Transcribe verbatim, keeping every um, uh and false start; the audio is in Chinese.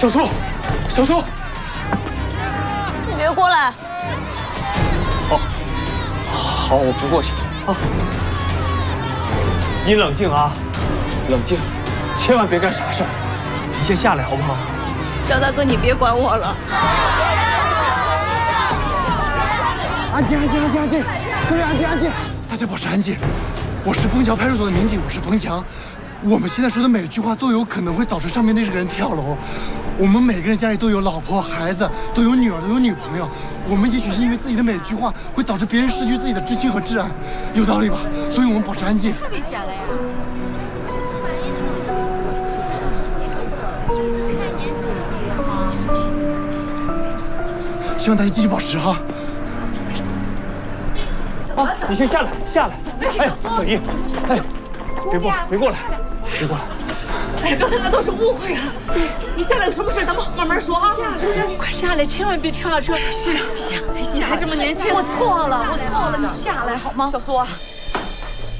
小苏，小苏， 你别过来。 好，好，我不过去。啊，你冷静啊，冷静，千万别干傻事。你先下来好不好？ 赵大哥，你别管我了。 安静，安静，安静，安静，各位安静，安静，大家保持安静。我是枫桥派出所的民警，我是冯强。我们现在说的每句话都有可能会导致上面那个人跳楼。我们每个人家里都有老婆、孩子，都有女儿，都有女朋友。我们也许是因为自己的每句话会导致别人失去自己的知情和挚爱，有道理吧？所以我们保持安静。 别下来呀！ 希望大家继续保持哈。 啊，你先下来，下来。哎，小姨，哎，别过，别过来，别过来。 哎，刚才那都是误会啊！对，你下来有什么事咱们慢慢说啊。 快下来，千万别跳下车。 是啊，下，你还这么年轻，我错了，我错了，你下来好吗？小苏啊，